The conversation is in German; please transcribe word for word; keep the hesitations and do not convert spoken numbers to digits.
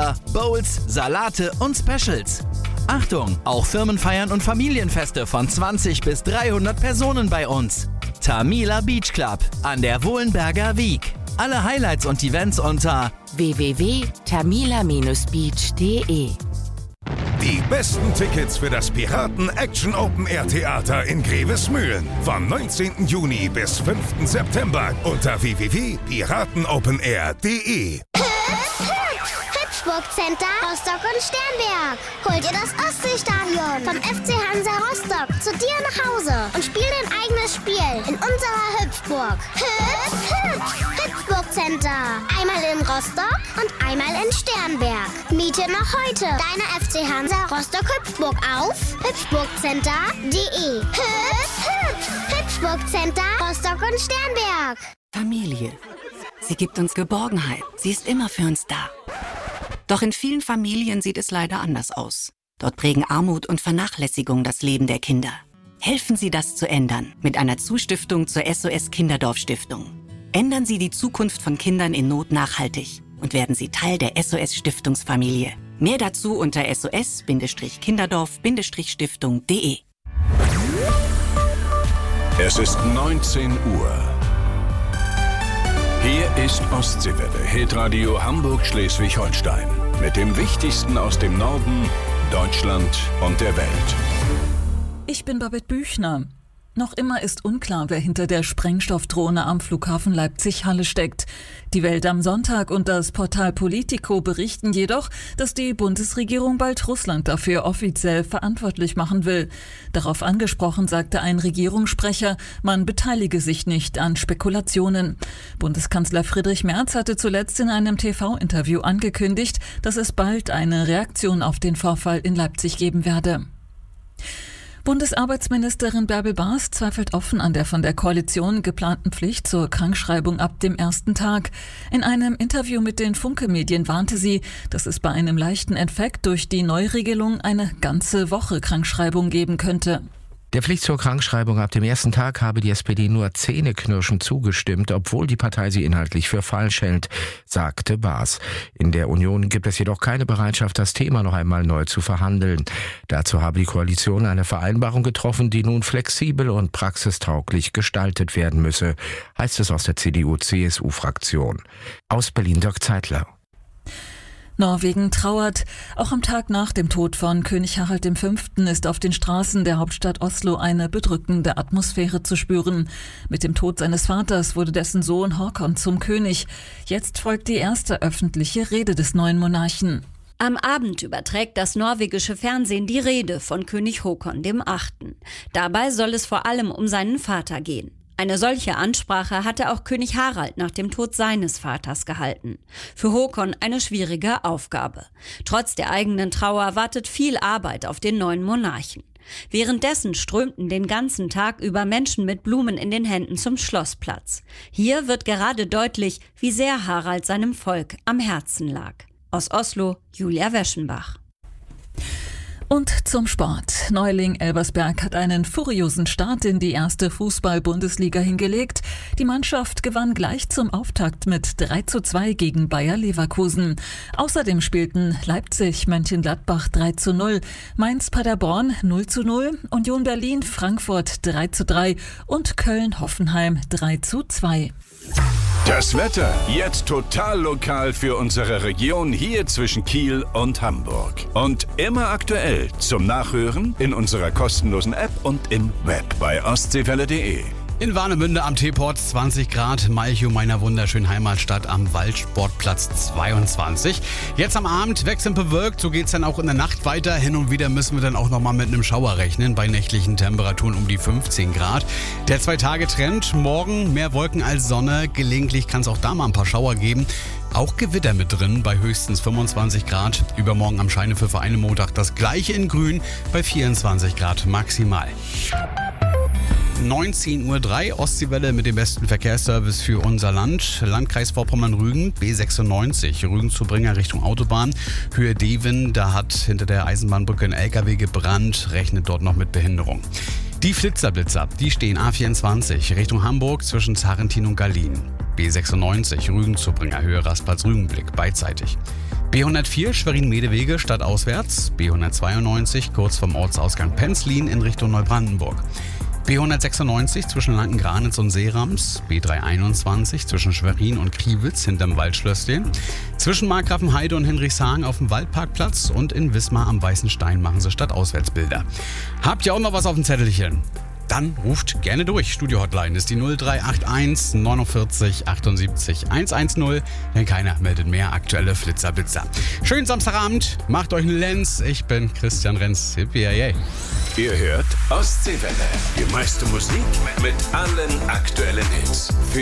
Burger, Bowls, Salate und Specials. Achtung, auch Firmenfeiern und Familienfeste von zwanzig bis dreihundert Personen bei uns. Tamila Beach Club an der Wohlenberger Wiek. Alle Highlights und Events unter w w w punkt tamila Bindestrich beach punkt de. Die besten Tickets für das Piraten Action Open Air Theater in Grevesmühlen vom neunzehnten Juni bis fünften September unter w w w punkt piratenopenair punkt de. Hüpfburg Center, Rostock und Sternberg. Holt ihr das Ostseestadion vom F C Hansa Rostock zu dir nach Hause und spiel dein eigenes Spiel in unserer Hüpfburg. Hüpf, hüpf, Hüpfburg Center. Einmal in Rostock und einmal in Sternberg. Miete noch heute deine F C Hansa Rostock Hüpfburg auf hüpfburgcenter punkt de. Hüpf, hüpf, Hüpfburg Center, Rostock und Sternberg. Familie. Sie gibt uns Geborgenheit. Sie ist immer für uns da. Doch in vielen Familien sieht es leider anders aus. Dort prägen Armut und Vernachlässigung das Leben der Kinder. Helfen Sie, das zu ändern mit einer Zustiftung zur S O S Kinderdorf Stiftung. Ändern Sie die Zukunft von Kindern in Not nachhaltig und werden Sie Teil der S O S Stiftungsfamilie. Mehr dazu unter S O S Kinderdorf Stiftung punkt de. Es ist neunzehn Uhr. Hier ist Ostseewelle, Hitradio Hamburg-Schleswig-Holstein. Mit dem Wichtigsten aus dem Norden, Deutschland und der Welt. Ich bin Babette Büchner. Noch immer ist unklar, wer hinter der Sprengstoffdrohne am Flughafen Leipzig-Halle steckt. Die Welt am Sonntag und das Portal Politico berichten jedoch, dass die Bundesregierung bald Russland dafür offiziell verantwortlich machen will. Darauf angesprochen sagte ein Regierungssprecher, man beteilige sich nicht an Spekulationen. Bundeskanzler Friedrich Merz hatte zuletzt in einem T V-Interview angekündigt, dass es bald eine Reaktion auf den Vorfall in Leipzig geben werde. Bundesarbeitsministerin Bärbel Baas zweifelt offen an der von der Koalition geplanten Pflicht zur Krankschreibung ab dem ersten Tag. In einem Interview mit den Funke-Medien warnte sie, dass es bei einem leichten Infekt durch die Neuregelung eine ganze Woche Krankschreibung geben könnte. Der Pflicht zur Krankschreibung ab dem ersten Tag habe die S P D nur zähneknirschend zugestimmt, obwohl die Partei sie inhaltlich für falsch hält, sagte Baas. In der Union gibt es jedoch keine Bereitschaft, das Thema noch einmal neu zu verhandeln. Dazu habe die Koalition eine Vereinbarung getroffen, die nun flexibel und praxistauglich gestaltet werden müsse, heißt es aus der C D U C S U-Fraktion. Aus Berlin Dirk Zeitler. Norwegen trauert. Auch am Tag nach dem Tod von König Harald der Fünfte ist auf den Straßen der Hauptstadt Oslo eine bedrückende Atmosphäre zu spüren. Mit dem Tod seines Vaters wurde dessen Sohn Håkon zum König. Jetzt folgt die erste öffentliche Rede des neuen Monarchen. Am Abend überträgt das norwegische Fernsehen die Rede von König Håkon der Achte. Dabei soll es vor allem um seinen Vater gehen. Eine solche Ansprache hatte auch König Harald nach dem Tod seines Vaters gehalten. Für Håkon eine schwierige Aufgabe. Trotz der eigenen Trauer wartet viel Arbeit auf den neuen Monarchen. Währenddessen strömten den ganzen Tag über Menschen mit Blumen in den Händen zum Schlossplatz. Hier wird gerade deutlich, wie sehr Harald seinem Volk am Herzen lag. Aus Oslo, Julia Weschenbach. Und zum Sport. Neuling Elversberg hat einen furiosen Start in die erste Fußball-Bundesliga hingelegt. Die Mannschaft gewann gleich zum Auftakt mit drei zu zwei gegen Bayer Leverkusen. Außerdem spielten Leipzig Mönchengladbach drei zu null, Mainz Paderborn null zu null, Union Berlin Frankfurt drei zu drei und Köln Hoffenheim drei zu zwei. Das Wetter jetzt total lokal für unsere Region hier zwischen Kiel und Hamburg. Und immer aktuell zum Nachhören in unserer kostenlosen App und im Web bei ostseewelle punkt de. In Warnemünde am Teeport zwanzig Grad, Malchow meiner wunderschönen Heimatstadt am Waldsportplatz zweiundzwanzig. Jetzt am Abend wechselnd bewölkt, so geht's dann auch in der Nacht weiter. Hin und wieder müssen wir dann auch nochmal mit einem Schauer rechnen, bei nächtlichen Temperaturen um die fünfzehn Grad. Der Zwei-Tage-Trend, morgen mehr Wolken als Sonne, gelegentlich kann es auch da mal ein paar Schauer geben. Auch Gewitter mit drin bei höchstens fünfundzwanzig Grad. Übermorgen am Scheinepfiffer einen Montag das gleiche in grün bei vierundzwanzig Grad maximal. neunzehn Uhr drei, Ostseewelle mit dem besten Verkehrsservice für unser Land. Landkreis Vorpommern-Rügen, B sechsundneunzig, Rügen zu Bringer Richtung Autobahn. Höhe Deven, da hat hinter der Eisenbahnbrücke ein L K W gebrannt, rechnet dort noch mit Behinderung. Die Flitzerblitzer, die stehen A vierundzwanzig Richtung Hamburg zwischen Zarrentin und Gallien. B sechsundneunzig Rügen-Zubbringer Höhe Rastplatz-Rügenblick beidseitig. B hundertvier Schwerin-Medewege stadtauswärts, B hundertzweiundneunzig kurz vom Ortsausgang Penzlin in Richtung Neubrandenburg. B hundertsechsundneunzig zwischen Lanken-Granitz und Seerams, B dreihunderteinundzwanzig zwischen Schwerin und Kriwitz hinterm Waldschlösschen, zwischen Markgrafenheide und Henrichshagen auf dem Waldparkplatz und in Wismar am Weißen Stein machen sie stadtauswärtsbilder. Habt ihr auch noch was auf dem Zettelchen? Dann ruft gerne durch. Studio-Hotline ist die null drei acht eins neunundvierzig achtundsiebzig hundertzehn, denn keiner meldet mehr aktuelle Flitzerblitzer. Schönen Samstagabend, macht euch einen Lenz. Ich bin Christian Renz. Hippie, hey. Ihr hört Ostseewelle. Die meiste Musik mit allen aktuellen Hits. Für